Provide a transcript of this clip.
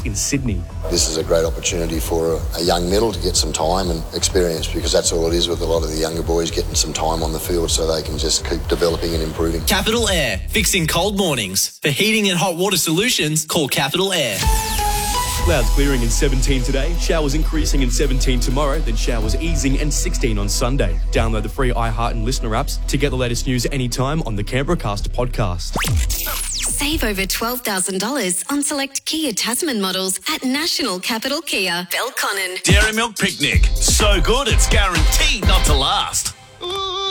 in Sydney. This is a great opportunity for a young middle to get some time and experience, because that's all it is with a lot of the younger boys, getting some time on the field so they can just keep developing and improving. Capital Air, fixing cold mornings. For heating and hot water solutions, call Capital Air. Clouds clearing in 17 today, showers increasing in 17 tomorrow, then showers easing and 16 on Sunday. Download the free iHeart and Listener apps to get the latest news anytime on the Canberracast podcast. Save over $12,000 on select Kia Tasman models at National Capital Kia, Belconnen. Dairy Milk Picnic. So good it's guaranteed not to last.